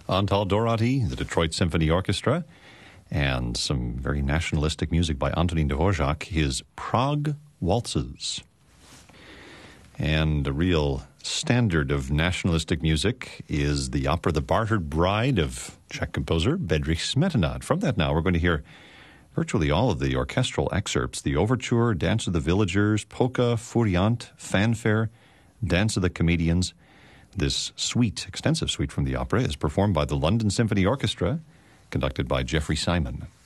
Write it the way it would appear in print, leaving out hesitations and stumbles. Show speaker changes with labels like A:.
A: Antal Dorati, the Detroit Symphony Orchestra, and some very nationalistic music by Antonín Dvořák, his Prague Waltzes. And a real standard of nationalistic music is the opera The Bartered Bride of Czech composer Bedřich Smetana. From that now, we're going to hear virtually all of the orchestral excerpts: the Overture, Dance of the Villagers, Polka, Furiant, Fanfare, Dance of the Comedians. This suite, extensive suite from the opera, is performed by the London Symphony Orchestra, conducted by Jeffrey Simon.